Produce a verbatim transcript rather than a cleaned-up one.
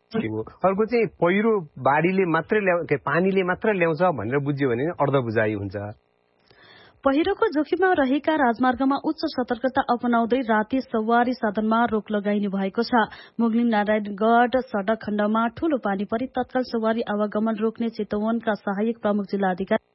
हो। अर्को चाहिँ पहिरो बाढीले मात्रै ल्याउ पानीले मात्र ल्याउँछ भनेर बुझ्यो भने अर्ध बुझाइ हुन्छ। पहिरोको जोखिममा रहेका राजमार्गमा उच्च सतर्कता अपनाउँदै राति सवारी साधनमा रोक लगाइने भएको छ। मुगलिन नारायणगढ़ सड़क खण्डमा ठूलो पानी परी तत्काल सवारी आवागमन रोक्ने चितवनका सहायक प्रमुख जिल्ला अधिकारी